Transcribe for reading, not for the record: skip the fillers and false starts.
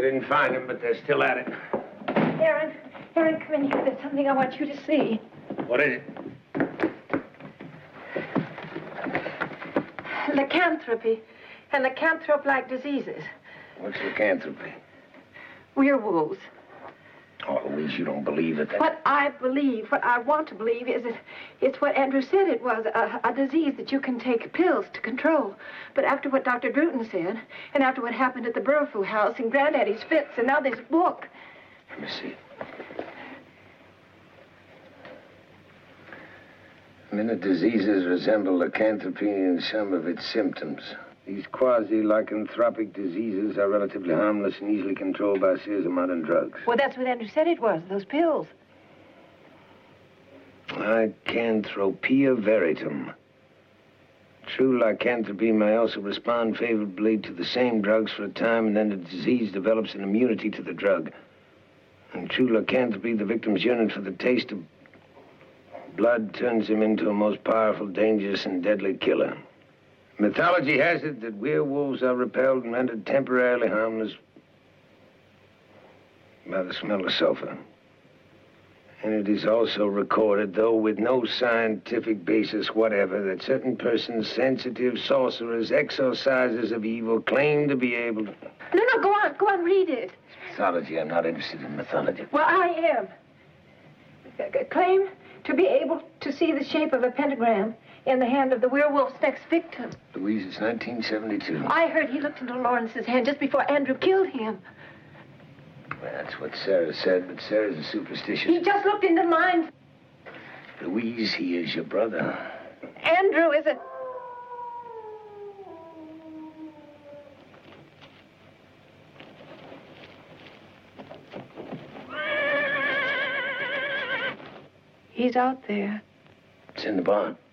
didn't find them, but they're still at it. Aaron, come in here. There's something I want you to see. What is it? Lycanthropy and lycanthrope-like diseases. What's lycanthropy? Werewolves. Oh, Louise, you don't believe it. What I believe, what I want to believe is that it's what Andrew said it was, a disease that you can take pills to control. But after what Dr. Druten said, and after what happened at the Burfoo house and Granddaddy's fits, and now this book. Let me see. Many diseases resemble lycanthropy in some of its symptoms. These quasi-lycanthropic diseases are relatively harmless and easily controlled by a series of modern drugs. Well, that's what Andrew said it was, those pills. Lycanthropia veritum. True lycanthropy may also respond favorably to the same drugs for a time, and then the disease develops an immunity to the drug. In true lycanthropy, the victim's yearning for the taste of blood turns him into a most powerful, dangerous, and deadly killer. Mythology has it that werewolves are repelled and rendered temporarily harmless by the smell of sulfur. And it is also recorded, though with no scientific basis whatever, that certain persons, sensitive, sorcerers, exorcisers of evil, claim to be able to... No, go on, read it. It's mythology. I'm not interested in mythology. Well, I am. Claim to be able to see the shape of a pentagram in the hand of the werewolf's next victim. Louise, it's 1972. I heard he looked into Lawrence's hand just before Andrew killed him. Well, that's what Sarah said, but Sarah's a superstitious... He just looked into mine. Louise, he is your brother. Andrew is a... He's out there. It's in the barn.